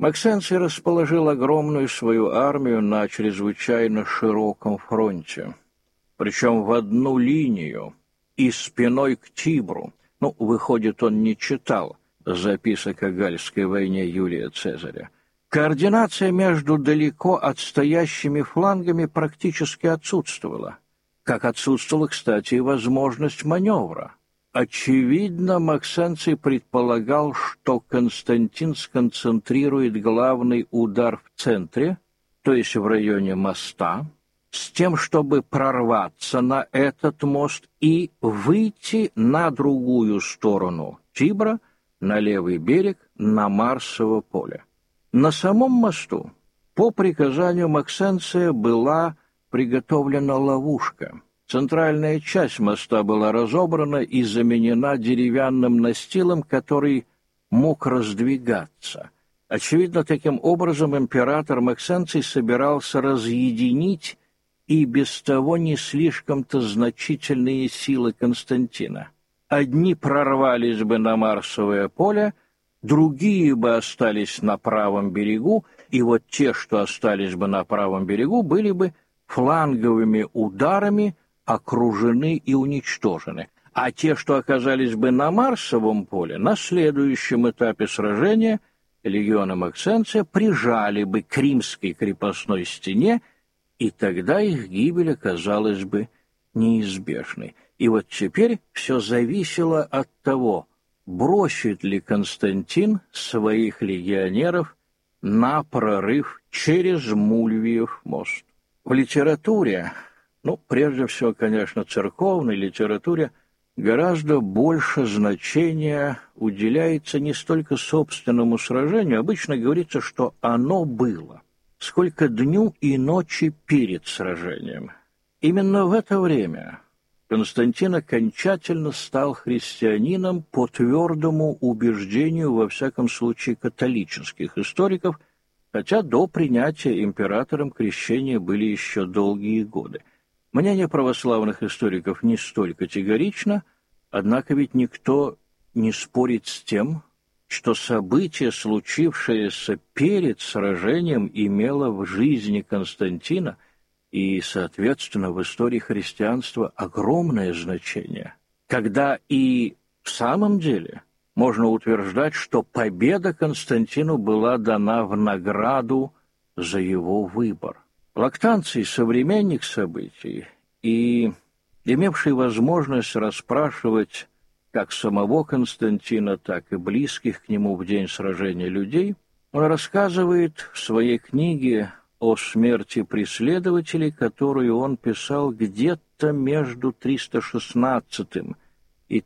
Максенций расположил огромную свою армию на чрезвычайно широком фронте, причем в одну линию и спиной к Тибру. Выходит, он не читал записок о Гальской войне Юлия Цезаря. Координация между далеко отстоящими флангами практически отсутствовала, как отсутствовала, кстати, и возможность маневра. Очевидно, Максенций предполагал, что Константин сконцентрирует главный удар в центре, то есть в районе моста, с тем, чтобы прорваться на этот мост и выйти на другую сторону Тибра, на левый берег, на Марсово поле. На самом мосту, по приказанию Максенция, была приготовлена ловушка. Центральная часть моста была разобрана и заменена деревянным настилом, который мог раздвигаться. Очевидно, таким образом император Максенций собирался разъединить и без того не слишком-то значительные силы Константина. Одни прорвались бы на Марсовое поле, другие бы остались на правом берегу, и вот те, что остались бы на правом берегу, были бы фланговыми ударами окружены и уничтожены, а те, что оказались бы на Марсовом поле, на следующем этапе сражения легионы Максенция прижали бы к римской крепостной стене, и тогда их гибель оказалась бы неизбежной. И вот теперь все зависело от того, бросит ли Константин своих легионеров на прорыв через Мульвиев мост. В литературе, прежде всего, конечно, церковной литературе, гораздо больше значения уделяется не столько собственному сражению, обычно говорится, что оно было, сколько дню и ночи перед сражением. Именно в это время Константин окончательно стал христианином по твердому убеждению, во всяком случае, католических историков, хотя до принятия императором крещения были еще долгие годы. Мнение православных историков не столь категорично, однако ведь никто не спорит с тем, что событие, случившееся перед сражением, имело в жизни Константина и, соответственно, в истории христианства огромное значение, когда и в самом деле можно утверждать, что победа Константину была дана в награду за его выбор. Лактанций, современник событий и имевший возможность расспрашивать как самого Константина, так и близких к нему в день сражения людей, он рассказывает в своей книге о смерти преследователей, которую он писал где-то между 316 и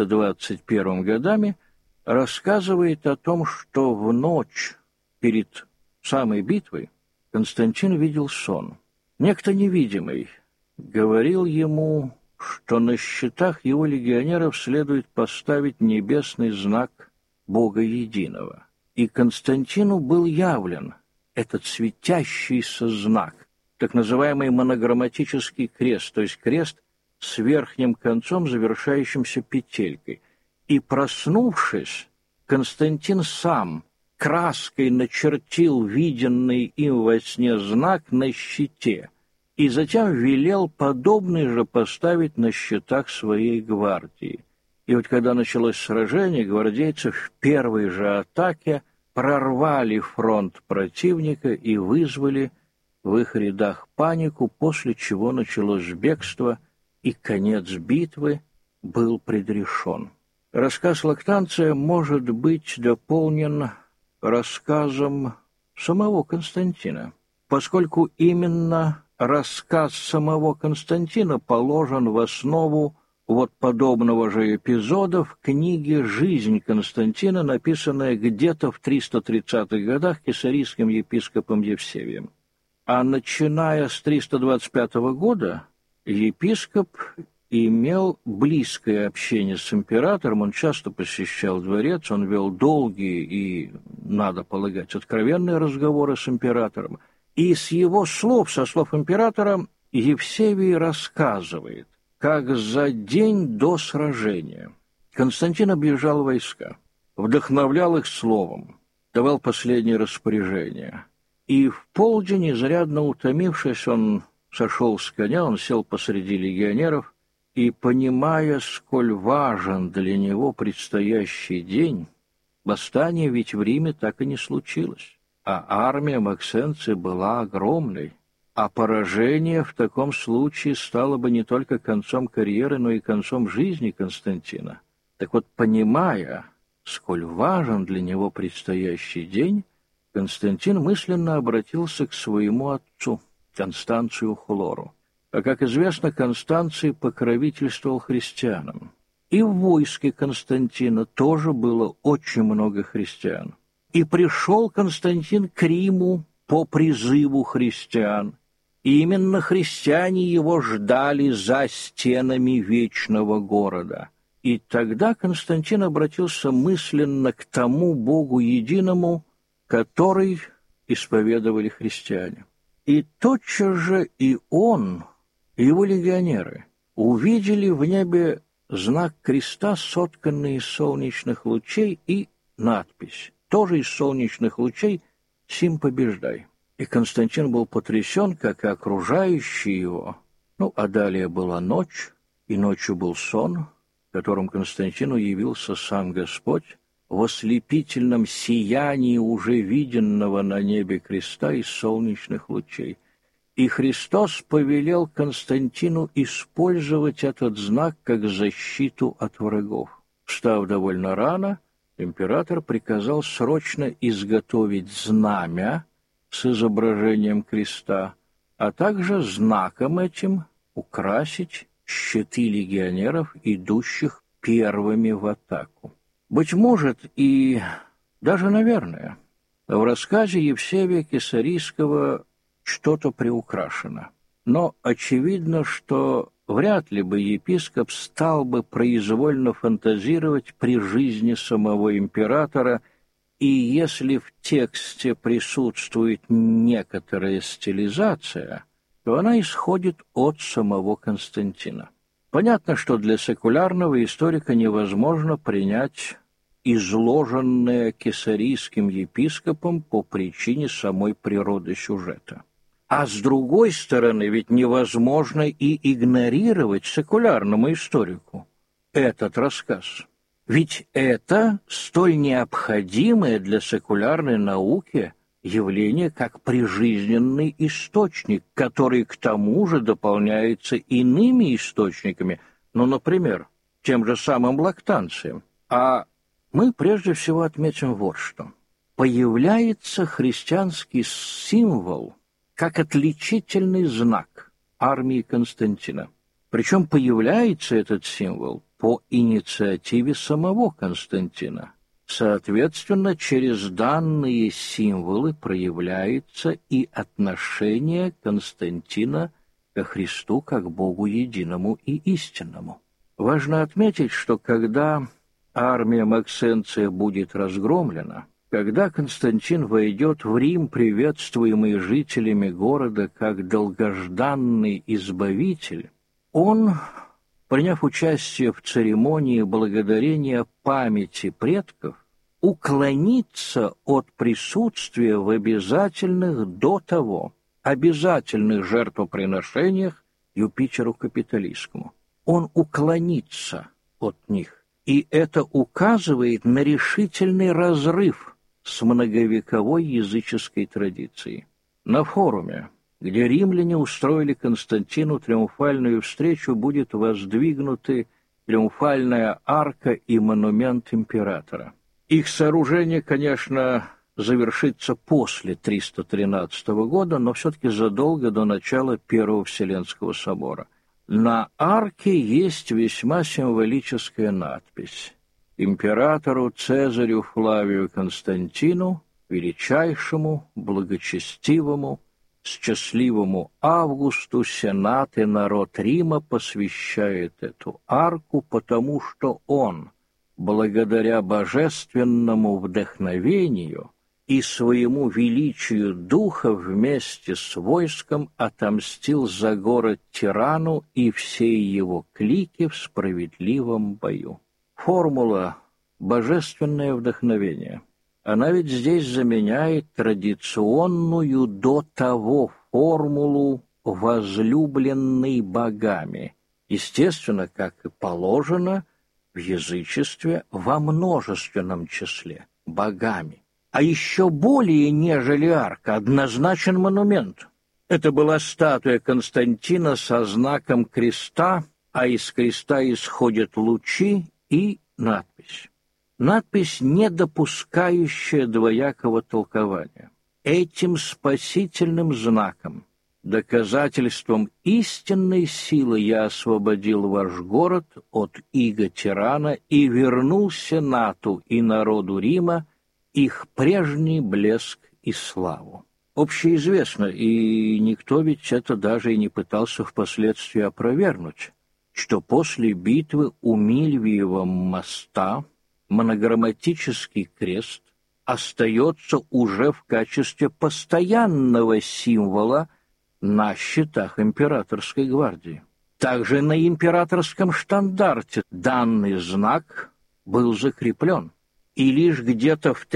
321 годами, рассказывает о том, что в ночь перед самой битвой Константин видел сон. Некто невидимый говорил ему, что на щитах его легионеров следует поставить небесный знак Бога Единого. И Константину был явлен этот светящийся знак, так называемый монограмматический крест, то есть крест с верхним концом, завершающимся петелькой. И, проснувшись, Константин сам краской начертил виденный им во сне знак на щите и затем велел подобный же поставить на щитах своей гвардии. И вот когда началось сражение, гвардейцы в первой же атаке прорвали фронт противника и вызвали в их рядах панику, после чего началось бегство, и конец битвы был предрешен. Рассказ Лактанция может быть дополнен рассказом самого Константина, поскольку именно рассказ самого Константина положен в основу подобного же эпизода в книге «Жизнь Константина», написанная где-то в 330-х годах кесарийским епископом Евсевием. А начиная с 325 года епископ имел близкое общение с императором, он часто посещал дворец, он вел долгие и, надо полагать, откровенные разговоры с императором. И с его слов, со слов императора, Евсевий рассказывает, как за день до сражения Константин объезжал войска, вдохновлял их словом, давал последние распоряжения. И в полдень, изрядно утомившись, он сошел с коня, он сел посреди легионеров, и, понимая, сколь важен для него предстоящий день, восстание ведь в Риме так и не случилось, а армия Максенции была огромной, а поражение в таком случае стало бы не только концом карьеры, но и концом жизни Константина. Так вот, понимая, сколь важен для него предстоящий день, Константин мысленно обратился к своему отцу, Констанцию Хлору. А, как известно, Констанций покровительствовал христианам. И в войске Константина тоже было очень много христиан. И пришел Константин к Риму по призыву христиан. И именно христиане его ждали за стенами вечного города. И тогда Константин обратился мысленно к тому Богу единому, который исповедовали христиане. И тотчас же и он, и его легионеры увидели в небе знак креста, сотканный из солнечных лучей, и надпись, тоже из солнечных лучей, «Сим побеждай». И Константин был потрясен, как и окружающие его. А далее была ночь, и ночью был сон, в котором Константину явился сам Господь, в ослепительном сиянии уже виденного на небе креста из солнечных лучей. И Христос повелел Константину использовать этот знак как защиту от врагов. Встав довольно рано, император приказал срочно изготовить знамя с изображением креста, а также знаком этим украсить щиты легионеров, идущих первыми в атаку. Быть может, и даже, наверное, в рассказе Евсевия Кесарийского что-то приукрашено. Но очевидно, что вряд ли бы епископ стал бы произвольно фантазировать при жизни самого императора, и если в тексте присутствует некоторая стилизация, то она исходит от самого Константина. Понятно, что для секулярного историка невозможно принять изложенное кесарийским епископом по причине самой природы сюжета. А с другой стороны, ведь невозможно и игнорировать секулярному историку этот рассказ. Ведь это столь необходимое для секулярной науки явление, как прижизненный источник, который к тому же дополняется иными источниками, например, тем же самым лактанцием. А мы прежде всего отметим вот что. Появляется христианский символ как отличительный знак армии Константина. Причем появляется этот символ по инициативе самого Константина. Соответственно, через данные символы проявляется и отношение Константина ко Христу как Богу единому и истинному. Важно отметить, что когда армия Максенция будет разгромлена, когда Константин войдет в Рим, приветствуемый жителями города как долгожданный избавитель, он, приняв участие в церемонии благодарения памяти предков, уклонится от присутствия в обязательных до того обязательных жертвоприношениях Юпитеру Капитолийскому. Он уклонится от них, и это указывает на решительный разрыв с многовековой языческой традицией. На форуме, где римляне устроили Константину триумфальную встречу, будет воздвигнуты триумфальная арка и монумент императора. Их сооружение, конечно, завершится после 313 года, но все-таки задолго до начала Первого Вселенского собора. На арке есть весьма символическая надпись: «Императору Цезарю Флавию Константину, величайшему, благочестивому, счастливому Августу, Сенат и народ Рима посвящает эту арку, потому что он, благодаря божественному вдохновению и своему величию духа, вместе с войском отомстил за город тирану и всей его клике в справедливом бою». Формула «божественное вдохновение» она ведь здесь заменяет традиционную до того формулу «возлюбленный богами». Естественно, как и положено в язычестве, во множественном числе – богами. А еще более, нежели арка, однозначен монумент. Это была статуя Константина со знаком креста, а из креста исходят лучи и надпись. Надпись, не допускающая двоякого толкования. Этим спасительным знаком, доказательством истинной силы я освободил ваш город от иго-тирана и вернул Сенату и народу Рима их прежний блеск и славу. Общеизвестно, и никто ведь это даже и не пытался впоследствии опровергнуть, что после битвы у Мильвиева моста монограмматический крест остается уже в качестве постоянного символа на щитах императорской гвардии. Также на императорском штандарте данный знак был закреплен, и лишь где-то в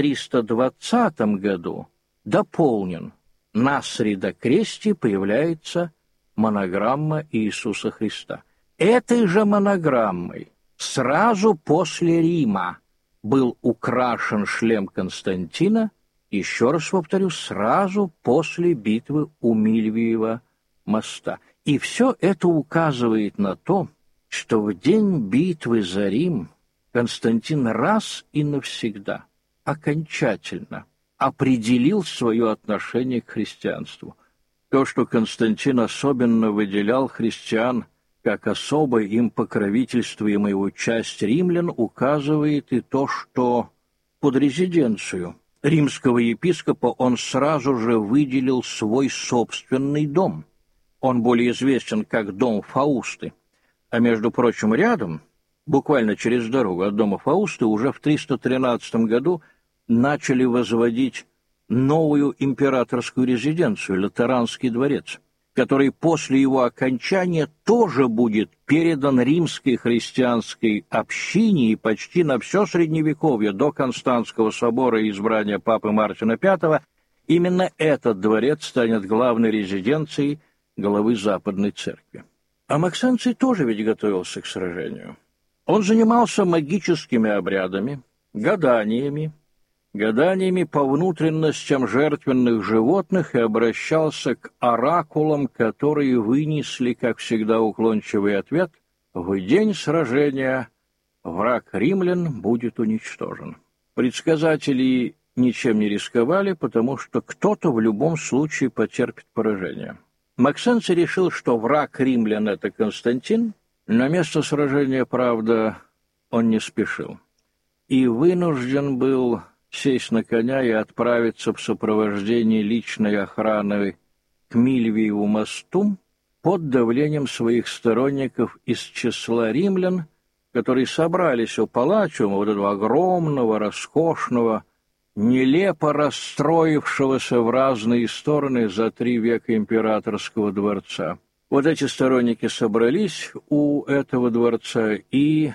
320 году дополнен. На средокрестии появляется монограмма Иисуса Христа. Этой же монограммой сразу после Рима был украшен шлем Константина, еще раз повторю, сразу после битвы у Мильвиева моста. И все это указывает на то, что в день битвы за Рим Константин раз и навсегда, окончательно определил свое отношение к христианству. То, что Константин особенно выделял христиан как особо им покровительствуемую часть римлян, указывает и то, что под резиденцию римского епископа он сразу же выделил свой собственный дом. Он более известен как дом Фаусты. А между прочим, рядом, буквально через дорогу от дома Фаусты, уже в 313 году начали возводить новую императорскую резиденцию, Латеранский дворец, который после его окончания тоже будет передан римской христианской общине и почти на все Средневековье до Константского собора и избрания папы Мартина V. Именно этот дворец станет главной резиденцией главы Западной Церкви. А Максенций тоже ведь готовился к сражению. Он занимался магическими обрядами, гаданиями по внутренностям жертвенных животных и обращался к оракулам, которые вынесли, как всегда, уклончивый ответ: «В день сражения враг римлян будет уничтожен». Предсказатели ничем не рисковали, потому что кто-то в любом случае потерпит поражение. Максенций решил, что враг римлян — это Константин. На место сражения, правда, он не спешил и вынужден был сесть на коня и отправиться в сопровождении личной охраны к Мильвиеву мосту под давлением своих сторонников из числа римлян, которые собрались у Палатиума, вот этого огромного, роскошного, нелепо расстроившегося в разные стороны за 3 века императорского дворца. Вот эти сторонники собрались у этого дворца и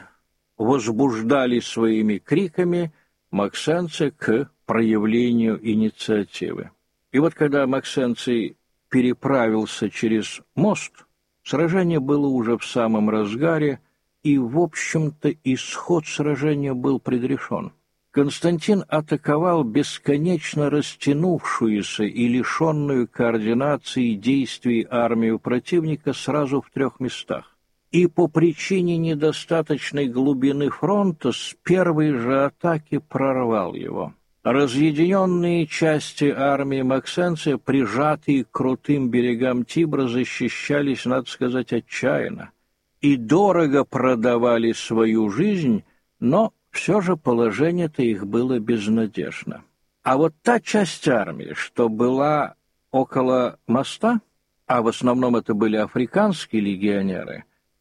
возбуждали своими криками Максенция к проявлению инициативы. И вот когда Максенций переправился через мост, сражение было уже в самом разгаре, и, в общем-то, исход сражения был предрешен. Константин атаковал бесконечно растянувшуюся и лишенную координации действий армию противника сразу в 3 местах. И по причине недостаточной глубины фронта с первой же атаки прорвал его. Разъединенные части армии Максенция, прижатые к крутым берегам Тибра, защищались, надо сказать, отчаянно и дорого продавали свою жизнь, но все же положение-то их было безнадежно. А вот та часть армии, что была около моста, а в основном это были африканские легионеры,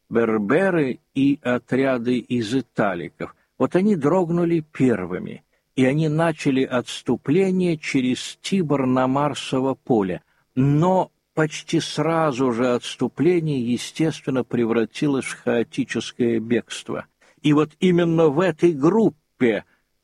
берберы и отряды из италиков, вот они дрогнули первыми, и они начали отступление через Тибр на Марсово поле. Но почти сразу же отступление, естественно, превратилось в хаотическое бегство. И вот именно в этой группе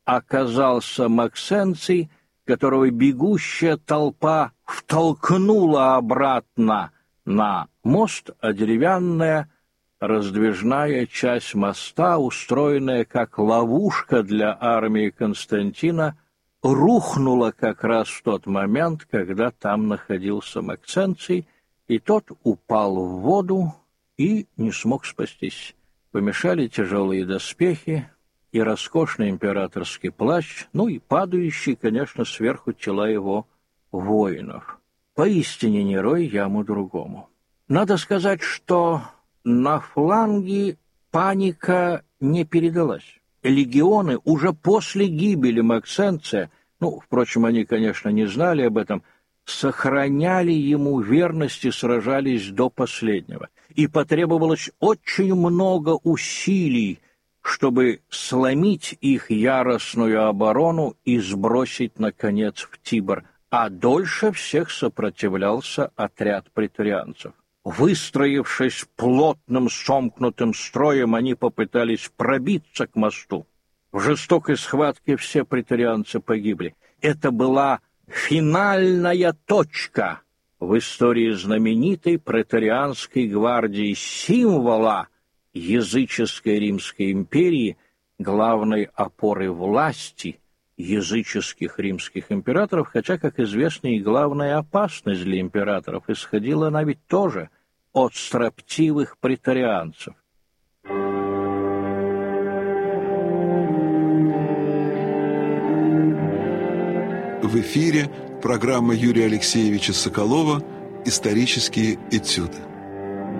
оказался Максенций, которого бегущая толпа втолкнула обратно на мост, а деревянная раздвижная часть моста, устроенная как ловушка для армии Константина, рухнула как раз в тот момент, когда там находился Максенций, и тот упал в воду и не смог спастись. Помешали тяжелые доспехи и роскошный императорский плащ, ну и падающие, конечно, сверху тела его воинов. Поистине не рой яму другому. Надо сказать, что на фланге паника не передалась. Легионы уже после гибели Максенция, впрочем, они, конечно, не знали об этом, сохраняли ему верность и сражались до последнего. И потребовалось очень много усилий, чтобы сломить их яростную оборону и сбросить, наконец, в Тибр. А дольше всех сопротивлялся отряд преторианцев. Выстроившись плотным сомкнутым строем, они попытались пробиться к мосту. В жестокой схватке все преторианцы погибли. Это была финальная точка в истории знаменитой преторианской гвардии, символа языческой Римской империи, главной опоры власти языческих римских императоров, хотя, как известно, и главная опасность для императоров исходила она ведь тоже от строптивых преторианцев. В эфире программа Юрия Алексеевича Соколова «Исторические этюды».